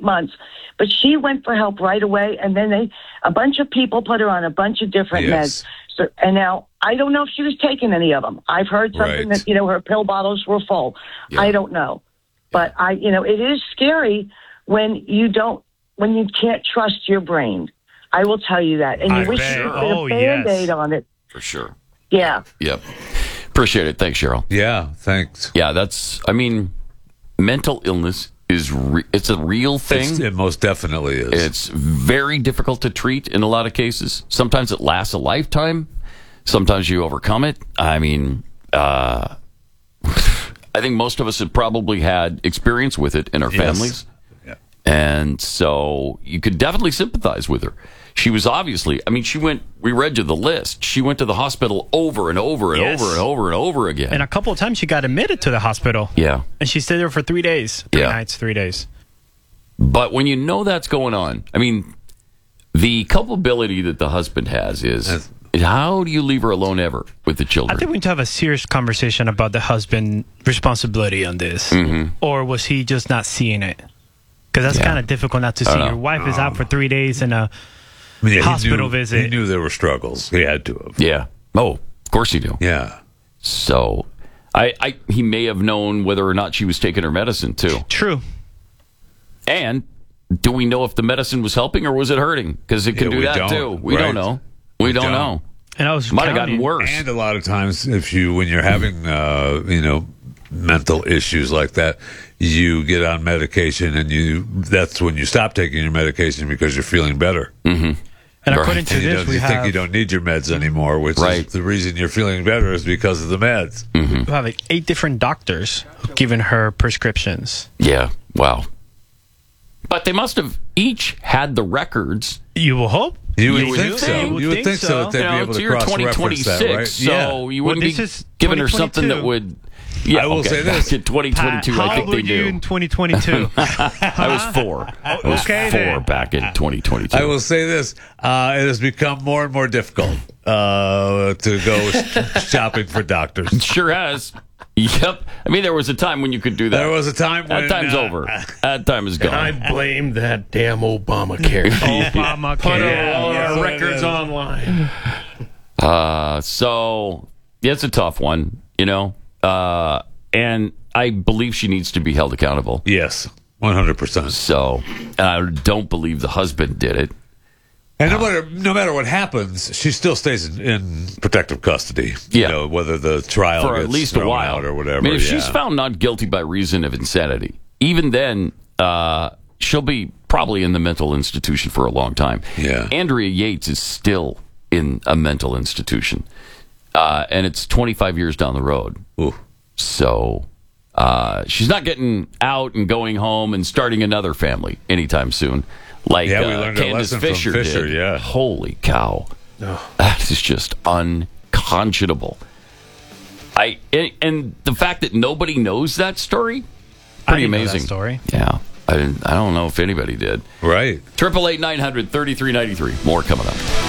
months. But she went for help right away, and then a bunch of people put her on a bunch of different meds. So, and now, I don't know if she was taking any of them. I've heard something that, her pill bottles were full. Yeah. I don't know. But it is scary when you can't trust your brain. I will tell you that. And you wish you could put a Band-Aid on it. For sure. Yeah. Yep. Appreciate it. Thanks, Cheryl. Yeah, thanks. Yeah, mental illness it's a real thing. It most definitely is. It's very difficult to treat in a lot of cases. Sometimes it lasts a lifetime. Sometimes you overcome it. I mean, I think most of us have probably had experience with it in our families. Yeah. And so you could definitely sympathize with her. She was obviously, we read you the list. She went to the hospital over and over and over and over and over again. And a couple of times she got admitted to the hospital. Yeah. And she stayed there for 3 days. 3 nights, 3 days. But when you know that's going on, the culpability that the husband has is, how do you leave her alone ever with the children? I think we need to have a serious conversation about the husband's responsibility on this. Mm-hmm. Or was he just not seeing it? Because that's kind of difficult not to see. Your wife is out for 3 days in a hospital visit. He knew there were struggles. He had to have. Yeah. Oh, of course he knew. Yeah. So, he may have known whether or not she was taking her medicine, too. True. And do we know if the medicine was helping or was it hurting? Because it can do that, too. We don't know. We don't know. And I was might have gotten worse. And a lot of times, when you're having, mental issues like that, you get on medication, and that's when you stop taking your medication because you're feeling better. Mm-hmm. And according to this, you think you don't need your meds anymore, which is the reason you're feeling better is because of the meds. Mm-hmm. We have 8 different doctors giving her prescriptions. Yeah, wow. But they must have each had the records. You will hope. You would think so. You would think so that they'd be able to cross-reference that, right? So you wouldn't be giving her something that would... Yeah, I will say this. In 2022, Pat, I think they do. How old were you in 2022? I was 4. I was 4 back in 2022. I will say this. It has become more and more difficult to go shopping for doctors. It sure has. Yep. There was a time when you could do that. There was a time when... That time's over. That time is gone. And I blame that damn Obamacare. Obamacare. Put all our records online. So, it's a tough one, and I believe she needs to be held accountable. Yes, 100%. So, I don't believe the husband did it. And no matter what happens, she still stays in protective custody. Yeah. Whether the trial for gets at least a while out or whatever. If she's found not guilty by reason of insanity, even then, she'll be probably in the mental institution for a long time. Yeah. Andrea Yates is still in a mental institution, and it's 25 years down the road. Ooh. So she's not getting out and going home and starting another family anytime soon. Like we learned Candace a lesson Fisher from Fisher, did. yeah. Holy cow. That is just unconscionable. And the fact that nobody knows that story, pretty amazing. Know that story. Yeah. I don't know if anybody did. Right. 888-900-3393. More coming up.